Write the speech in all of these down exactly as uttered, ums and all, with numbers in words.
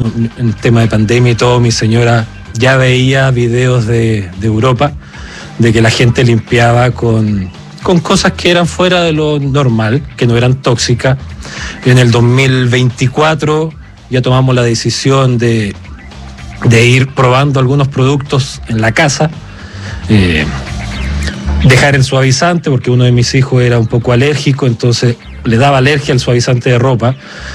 en el tema de pandemia y todo, mi señora ya veía videos de, de Europa, de que la gente limpiaba con, con cosas que eran fuera de lo normal, que no eran tóxicas. En el dos mil veinticuatro ya tomamos la decisión de, de ir probando algunos productos en la casa, eh, dejar el suavizante, porque uno de mis hijos era un poco alérgico, entonces le daba alergia al suavizante de ropa,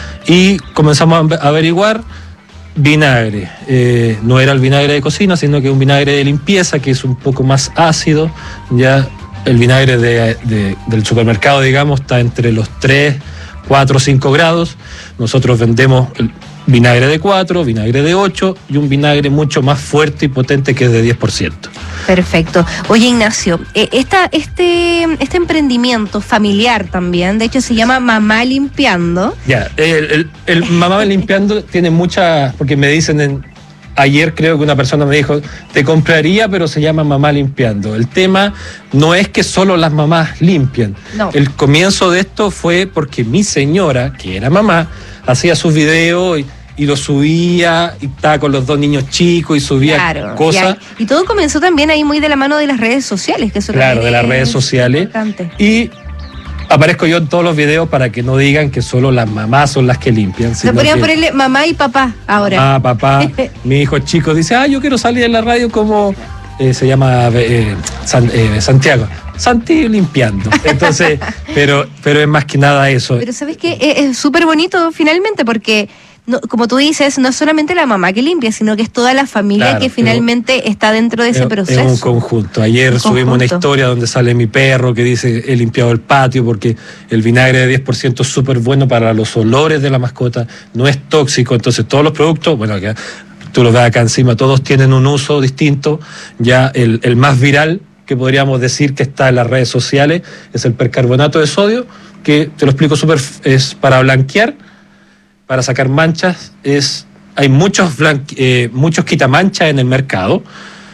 y comenzamos a averiguar vinagre. Eh, no era el vinagre de cocina, sino que un vinagre de limpieza, que es un poco más ácido. Ya el vinagre de, de, del supermercado, digamos, está entre los tres, cuatro, cinco grados. Nosotros vendemos el vinagre de cuatro, vinagre de ocho y un vinagre mucho más fuerte y potente que es de diez por ciento. Perfecto. Oye, Ignacio, eh, esta, este, este emprendimiento familiar también, de hecho se llama Mamá Limpiando. Ya, el, el, el Mamá Limpiando tiene muchas, porque me dicen, en, ayer creo que una persona me dijo, te compraría, pero se llama Mamá Limpiando. El tema no es que solo las mamás limpian. No. El comienzo de esto fue porque mi señora, que era mamá, hacía sus videos y, y lo subía, y estaba con los dos niños chicos y subía claro, cosas. Y, y todo comenzó también ahí muy de la mano de las redes sociales, que eso claro, de las redes sociales. Importante. Y aparezco yo en todos los videos para que no digan que solo las mamás son las que limpian. Se podrían ponerle mamá y papá ahora. Mamá, papá, mi hijo chico dice, ah, yo quiero salir en la radio como eh, se llama eh, San, eh, Santiago. Santi limpiando. Entonces, pero, pero es más que nada eso. Pero ¿sabes qué? Es súper bonito finalmente porque, no, como tú dices, no es solamente la mamá que limpia, sino que es toda la familia claro, que finalmente es, está dentro de ese es, proceso. Es un conjunto. Ayer un subimos conjunto. Una historia donde sale mi perro que dice, he limpiado el patio porque el vinagre de diez por ciento es súper bueno para los olores de la mascota, no es tóxico. Entonces todos los productos, bueno, que tú los ves acá encima, todos tienen un uso distinto. Ya el, el más viral, que podríamos decir que está en las redes sociales, es el percarbonato de sodio, que te lo explico súper, es para blanquear, para sacar manchas, es hay muchos, blanque, eh, muchos quitamanchas en el mercado.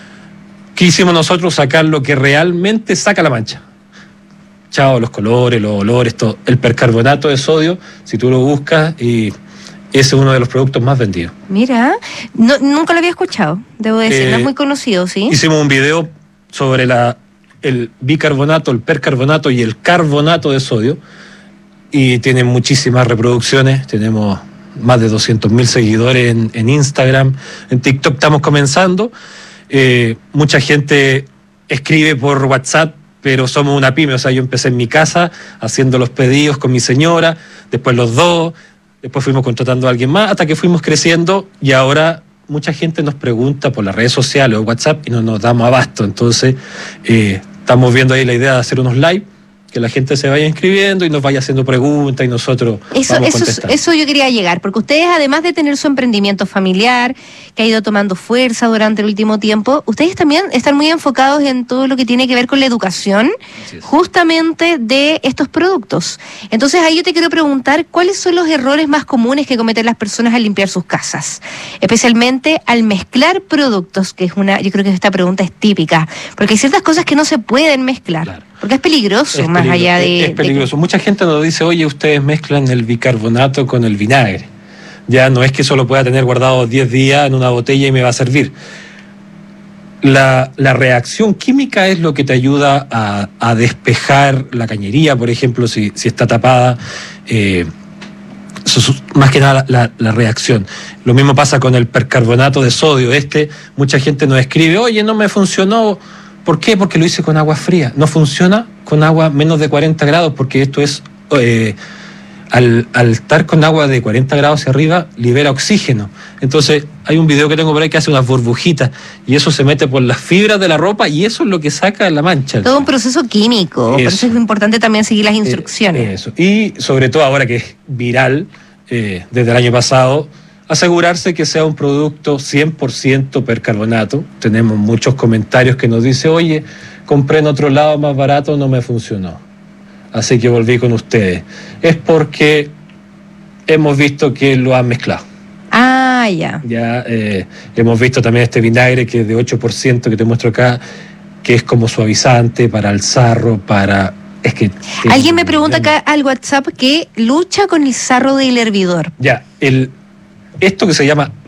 ¿Qué hicimos nosotros? Sacar lo que realmente saca la mancha. Chao, los colores, los olores, todo. El percarbonato de sodio, si tú lo buscas, y ese es uno de los productos más vendidos. Mira, no, nunca lo había escuchado, debo decir, eh, no es muy conocido, ¿sí? Hicimos un video sobre la, el bicarbonato, el percarbonato y el carbonato de sodio, y tiene muchísimas reproducciones. Tenemos más de doscientos mil seguidores en, en Instagram, en TikTok estamos comenzando. Eh, mucha gente escribe por WhatsApp, pero somos una pyme, o sea, yo empecé en mi casa haciendo los pedidos con mi señora, después los dos, después fuimos contratando a alguien más, hasta que fuimos creciendo, y ahora mucha gente nos pregunta por las redes sociales o WhatsApp y no nos damos abasto. Entonces, eh, estamos viendo ahí la idea de hacer unos live, que la gente se vaya inscribiendo y nos vaya haciendo preguntas y nosotros eso, vamos eso, contestando. Eso yo quería llegar, porque ustedes, además de tener su emprendimiento familiar, que ha ido tomando fuerza durante el último tiempo, ustedes también están muy enfocados en todo lo que tiene que ver con la educación, justamente de estos productos. Entonces, ahí yo te quiero preguntar, ¿cuáles son los errores más comunes que cometen las personas al limpiar sus casas? Especialmente al mezclar productos, que es una, yo creo que esta pregunta es típica, porque hay ciertas cosas que no se pueden mezclar. Claro. Porque es peligroso, es más peligro, allá de... Es peligroso. De... Mucha gente nos dice, oye, ustedes mezclan el bicarbonato con el vinagre. Ya no es que eso lo pueda tener guardado diez días en una botella y me va a servir. La, la reacción química es lo que te ayuda a, a despejar la cañería, por ejemplo, si, si está tapada. Eh, más que nada la, la reacción. Lo mismo pasa con el percarbonato de sodio. Este, mucha gente nos escribe, oye, no me funcionó. ¿Por qué? Porque lo hice con agua fría. No funciona con agua menos de cuarenta grados, porque esto es, eh, al, al estar con agua de cuarenta grados hacia arriba, libera oxígeno. Entonces, hay un video que tengo por ahí que hace unas burbujitas, y eso se mete por las fibras de la ropa, y eso es lo que saca la mancha. Todo un proceso químico, eso. Por eso es importante también seguir las instrucciones. Eh, eso. Y sobre todo ahora que es viral, eh, desde el año pasado, asegurarse que sea un producto cien por ciento percarbonato. Tenemos muchos comentarios que nos dicen, oye, compré en otro lado más barato, no me funcionó, así que volví con ustedes. Es porque hemos visto que lo han mezclado. Ah, ya. Ya eh, hemos visto también este vinagre que es de ocho por ciento que te muestro acá, que es como suavizante para el sarro, para... Es que... Alguien me pregunta acá al WhatsApp que lucha con el sarro del hervidor. Ya, el... Esto que se llama